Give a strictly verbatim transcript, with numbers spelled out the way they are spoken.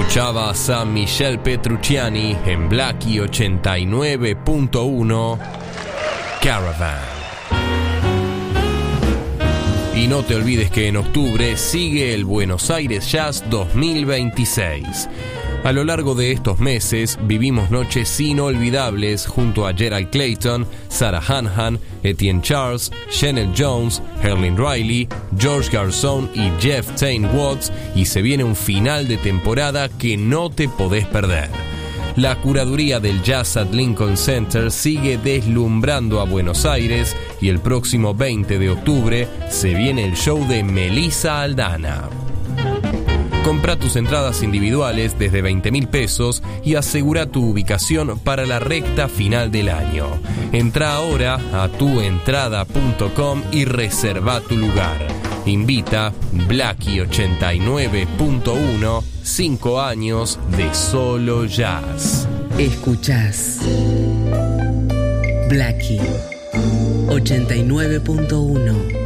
Escuchabas a Michel Petrucciani en Blackie ochenta y nueve punto uno, Caravan. Y no te olvides que en octubre sigue el Buenos Aires Jazz dos mil veintiséis. A lo largo de estos meses vivimos noches inolvidables junto a Gerald Clayton, Sarah Hanhan, Etienne Charles, Shannon Jones, Herlin Riley, George Garzón y Jeff Tain Watts, y se viene un final de temporada que no te podés perder. La curaduría del Jazz at Lincoln Center sigue deslumbrando a Buenos Aires y el próximo veinte de octubre se viene el show de Melissa Aldana. Compra tus entradas individuales desde veinte mil pesos y asegura tu ubicación para la recta final del año. Entra ahora a tu entrada punto com y reserva tu lugar. Invita Blackie ochenta y nueve punto uno, cinco años de solo jazz. Escuchás Blackie ochenta y nueve punto uno.